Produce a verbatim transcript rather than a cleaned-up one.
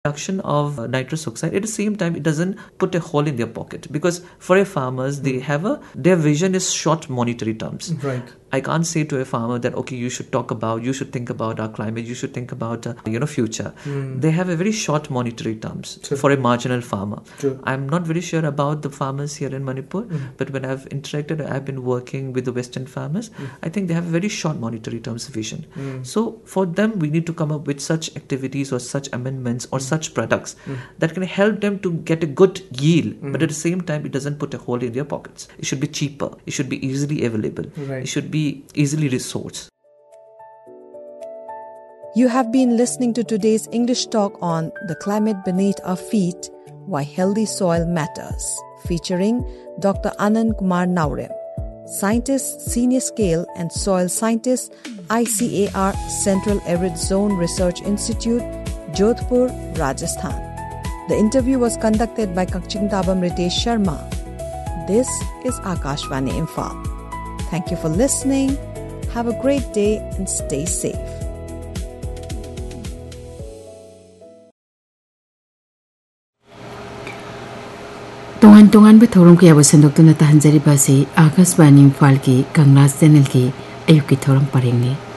Reduction of uh, nitrous oxide, at the same time it doesn't put a hole in their pocket, because for a farmers mm. they have a their vision is short monetary terms. Right. I can't say to a farmer that okay, you should talk about, you should think about our climate, you should think about uh, you know future. Mm. They have a very short monetary terms True. For a marginal farmer. True. I'm not very sure about the farmers here in Manipur, mm. but when I've interacted, I've been working with the Western farmers. Mm. I think they have a very short monetary terms vision. Mm. So for them, we need to come up with such activities or such amendments or mm. such products mm. that can help them to get a good yield, mm. but at the same time, it doesn't put a hole in their pockets. It should be cheaper. It should be easily available. Right. It should be easily resourced. You have been listening to today's English talk on The Climate Beneath Our Feet, Why Healthy Soil Matters, featuring Doctor Anand Kumar Naurem, scientist, senior scale and soil scientist, I C A R Central Arid Zone Research Institute, Jodhpur, Rajasthan. The interview was conducted by Kakching Tabam Ritesh Sharma. This is Akashvani Imphal. Thank you for listening. Have a great day and stay safe. Tungan-tungan ba thorong kaya ba sandok to na tahanjari ba si Akashvani Imphal ki Kanglas channel ki ayuk ki thorong paring ni.